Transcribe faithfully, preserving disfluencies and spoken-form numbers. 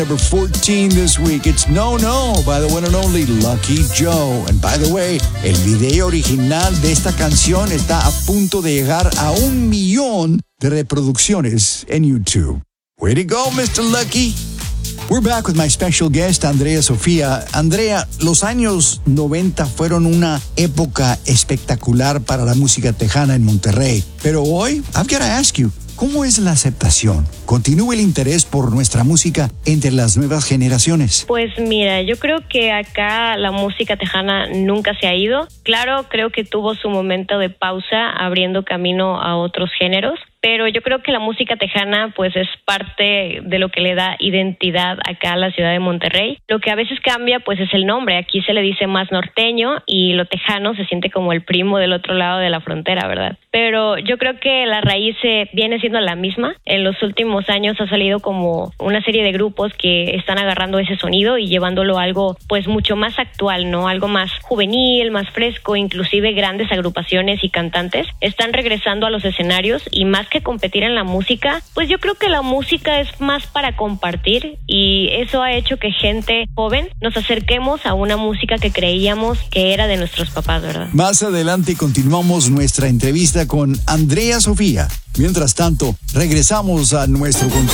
Number fourteen this week, it's No No by the one and only Lucky Joe. And by the way, el video original de esta canción está a punto de llegar a un millón de reproducciones en YouTube. Way to go, mister Lucky. We're back with my special guest, Andrea Sofía. Andrea, los años noventa fueron una época espectacular para la música tejana en Monterrey. Pero hoy, I've got to ask you, ¿cómo es la aceptación? ¿Continúa el interés por nuestra música entre las nuevas generaciones? Pues mira, yo creo que acá la música tejana nunca se ha ido. Claro, creo que tuvo su momento de pausa abriendo camino a otros géneros, pero yo creo que la música tejana pues es parte de lo que le da identidad acá a la ciudad de Monterrey. Lo que a veces cambia pues es el nombre. Aquí se le dice más norteño y lo tejano se siente como el primo del otro lado de la frontera, ¿verdad? Pero yo creo que la raíz eh, viene siendo la misma. En los últimos años ha salido como una serie de grupos que están agarrando ese sonido y llevándolo a algo pues mucho más actual, ¿no? Algo más juvenil, más fresco, inclusive grandes agrupaciones y cantantes están regresando a los escenarios y más que competir en la música, pues yo creo que la música es más para compartir y eso ha hecho que gente joven nos acerquemos a una música que creíamos que era de nuestros papás, ¿verdad? Más adelante continuamos nuestra entrevista con Andrea Sofía. Mientras tanto, regresamos a nuestro contenido.